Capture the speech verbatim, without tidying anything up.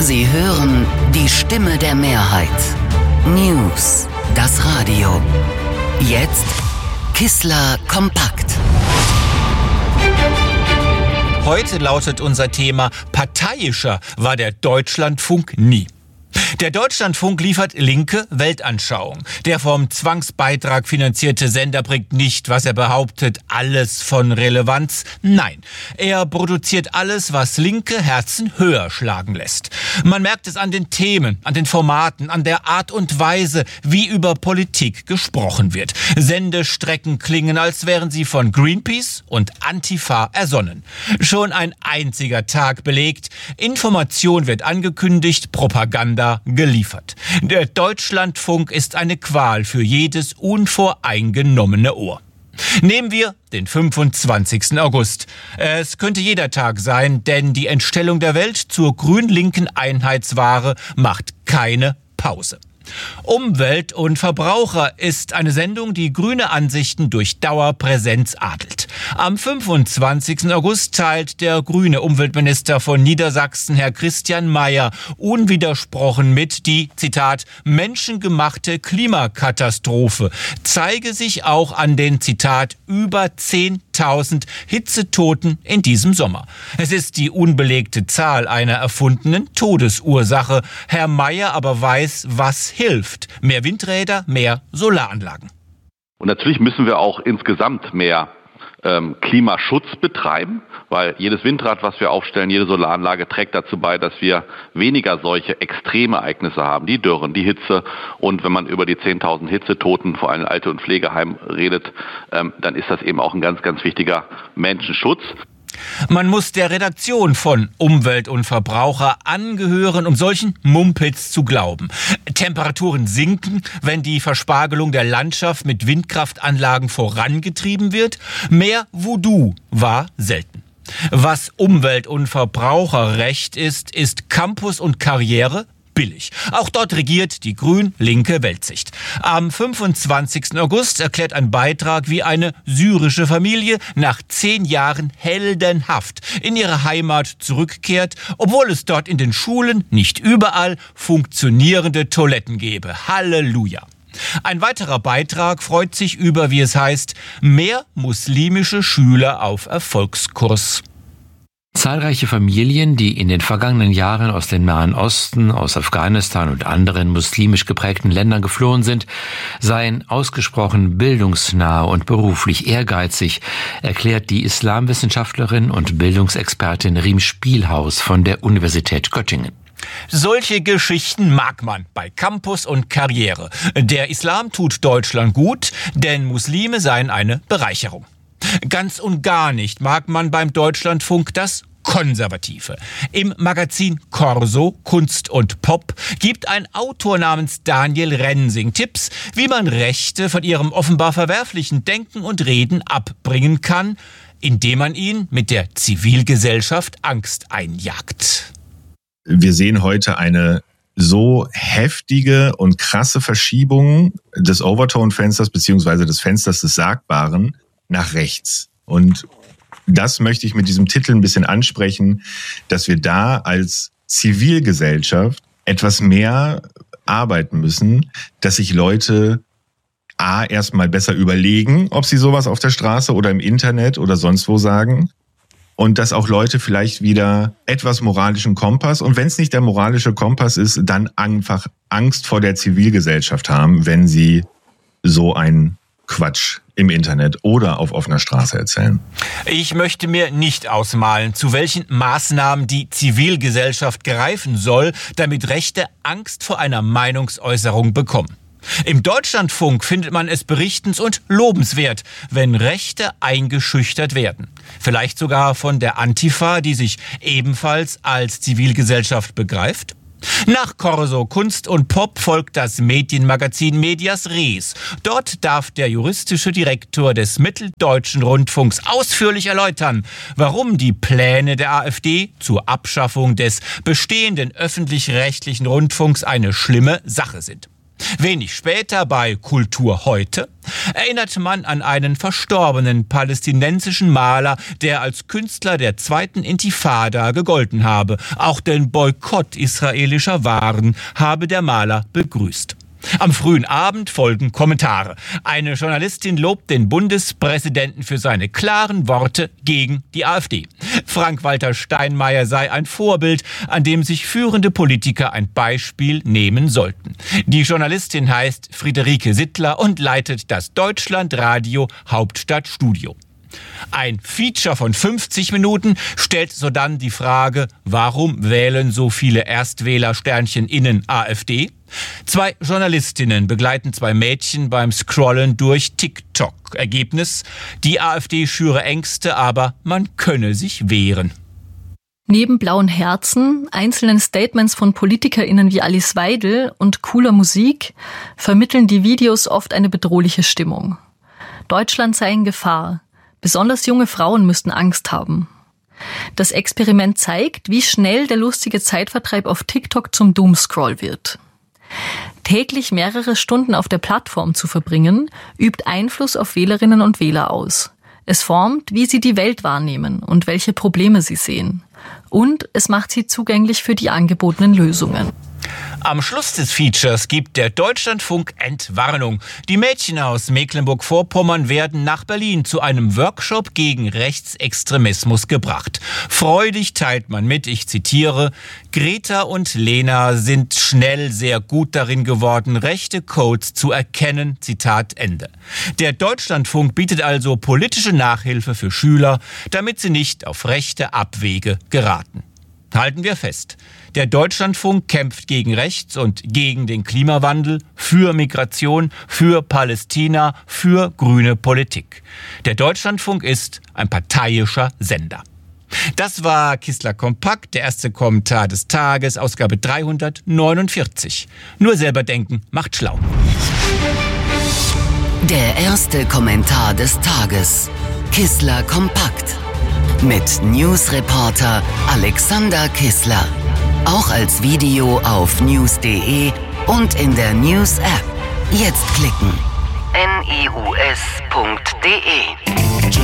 Sie hören die Stimme der Mehrheit. News, das Radio. Jetzt Kissler kompakt. Heute lautet unser Thema: Parteiischer war der Deutschlandfunk nie. Der Deutschlandfunk liefert linke Weltanschauung. Der vom Zwangsbeitrag finanzierte Sender bringt nicht, was er behauptet, alles von Relevanz. Nein, er produziert alles, was linke Herzen höher schlagen lässt. Man merkt es an den Themen, an den Formaten, an der Art und Weise, wie über Politik gesprochen wird. Sendestrecken klingen, als wären sie von Greenpeace und Antifa ersonnen. Schon ein einziger Tag belegt: Information wird angekündigt, Propaganda geliefert. Der Deutschlandfunk ist eine Qual für jedes unvoreingenommene Ohr. Nehmen wir den fünfundzwanzigsten August. Es könnte jeder Tag sein, denn die Entstellung der Welt zur grün-linken Einheitsware macht keine Pause. Umwelt und Verbraucher ist eine Sendung, die grüne Ansichten durch Dauerpräsenz adelt. Am fünfundzwanzigsten August teilt der grüne Umweltminister von Niedersachsen, Herr Christian Mayer, unwidersprochen mit, die, Zitat, menschengemachte Klimakatastrophe zeige sich auch an den, Zitat, über zehntausend Hitzetoten in diesem Sommer. Es ist die unbelegte Zahl einer erfundenen Todesursache. Herr Mayer aber weiß, was hilft. Mehr Windräder, mehr Solaranlagen. Und natürlich müssen wir auch insgesamt mehr ähm, Klimaschutz betreiben, weil jedes Windrad, was wir aufstellen, jede Solaranlage trägt dazu bei, dass wir weniger solche Extremereignisse haben, die Dürren, die Hitze. Und wenn man über die zehntausend Hitzetoten, vor allem in Alte- und Pflegeheim, redet, ähm, dann ist das eben auch ein ganz, ganz wichtiger Menschenschutz. Man muss der Redaktion von Umwelt und Verbraucher angehören, um solchen Mumpitz zu glauben. Temperaturen sinken, wenn die Verspargelung der Landschaft mit Windkraftanlagen vorangetrieben wird. Mehr Voodoo war selten. Was Umwelt- und Verbraucherrecht ist, ist Campus und Karriere billig. Auch dort regiert die grün-linke Weltsicht. Am fünfundzwanzigsten August erklärt ein Beitrag, wie eine syrische Familie nach zehn Jahren heldenhaft in ihre Heimat zurückkehrt, obwohl es dort in den Schulen nicht überall funktionierende Toiletten gäbe. Halleluja! Ein weiterer Beitrag freut sich über, wie es heißt, mehr muslimische Schüler auf Erfolgskurs. Zahlreiche Familien, die in den vergangenen Jahren aus dem Nahen Osten, aus Afghanistan und anderen muslimisch geprägten Ländern geflohen sind, seien ausgesprochen bildungsnah und beruflich ehrgeizig, erklärt die Islamwissenschaftlerin und Bildungsexpertin Riem Spielhaus von der Universität Göttingen. Solche Geschichten mag man bei Campus und Karriere. Der Islam tut Deutschland gut, denn Muslime seien eine Bereicherung. Ganz und gar nicht mag man beim Deutschlandfunk das Konservative. Im Magazin Corso, Kunst und Pop gibt ein Autor namens Daniel Rensing Tipps, wie man Rechte von ihrem offenbar verwerflichen Denken und Reden abbringen kann, indem man ihnen mit der Zivilgesellschaft Angst einjagt. Wir sehen heute eine so heftige und krasse Verschiebung des Overtone-Fensters beziehungsweise des Fensters des Sagbaren nach rechts. Und das möchte ich mit diesem Titel ein bisschen ansprechen, dass wir da als Zivilgesellschaft etwas mehr arbeiten müssen, dass sich Leute A, erstmal besser überlegen, ob sie sowas auf der Straße oder im Internet oder sonst wo sagen. Und dass auch Leute vielleicht wieder etwas moralischen Kompass, und wenn es nicht der moralische Kompass ist, dann einfach Angst vor der Zivilgesellschaft haben, wenn sie so einen Quatsch im Internet oder auf offener Straße erzählen. Ich möchte mir nicht ausmalen, zu welchen Maßnahmen die Zivilgesellschaft greifen soll, damit Rechte Angst vor einer Meinungsäußerung bekommen. Im Deutschlandfunk findet man es berichtens- und lobenswert, wenn Rechte eingeschüchtert werden. Vielleicht sogar von der Antifa, die sich ebenfalls als Zivilgesellschaft begreift. Nach Corso, Kunst und Pop folgt das Medienmagazin Medias Res. Dort darf der juristische Direktor des Mitteldeutschen Rundfunks ausführlich erläutern, warum die Pläne der AfD zur Abschaffung des bestehenden öffentlich-rechtlichen Rundfunks eine schlimme Sache sind. Wenig später bei Kultur heute erinnert man an einen verstorbenen palästinensischen Maler, der als Künstler der zweiten Intifada gegolten habe. Auch den Boykott israelischer Waren habe der Maler begrüßt. Am frühen Abend folgen Kommentare. Eine Journalistin lobt den Bundespräsidenten für seine klaren Worte gegen die AfD. Frank-Walter Steinmeier sei ein Vorbild, an dem sich führende Politiker ein Beispiel nehmen sollten. Die Journalistin heißt Friederike Sittler und leitet das Deutschlandradio Hauptstadtstudio. Ein Feature von fünfzig Minuten stellt sodann die Frage, warum wählen so viele Erstwähler Sternchen innen AfD? Zwei Journalistinnen begleiten zwei Mädchen beim Scrollen durch TikTok. Ergebnis: Die AfD schüre Ängste, aber man könne sich wehren. Neben blauen Herzen, einzelnen Statements von PolitikerInnen wie Alice Weidel und cooler Musik vermitteln die Videos oft eine bedrohliche Stimmung. Deutschland sei in Gefahr. Besonders junge Frauen müssten Angst haben. Das Experiment zeigt, wie schnell der lustige Zeitvertreib auf TikTok zum Doomscroll wird. Täglich mehrere Stunden auf der Plattform zu verbringen, übt Einfluss auf Wählerinnen und Wähler aus. Es formt, wie sie die Welt wahrnehmen und welche Probleme sie sehen. Und es macht sie zugänglich für die angebotenen Lösungen. Am Schluss des Features gibt der Deutschlandfunk Entwarnung. Die Mädchen aus Mecklenburg-Vorpommern werden nach Berlin zu einem Workshop gegen Rechtsextremismus gebracht. Freudig teilt man mit, ich zitiere, Greta und Lena sind schnell sehr gut darin geworden, rechte Codes zu erkennen, Zitat Ende. Der Deutschlandfunk bietet also politische Nachhilfe für Schüler, damit sie nicht auf rechte Abwege geraten. Halten wir fest, der Deutschlandfunk kämpft gegen Rechts und gegen den Klimawandel, für Migration, für Palästina, für grüne Politik. Der Deutschlandfunk ist ein parteiischer Sender. Das war Kissler Kompakt, der erste Kommentar des Tages, Ausgabe dreihundertneunundvierzig. Nur selber denken macht schlau. Der erste Kommentar des Tages. Kissler Kompakt. Mit Newsreporter Alexander Kissler. Auch als Video auf news punkt de und in der News-App. Jetzt klicken. news punkt de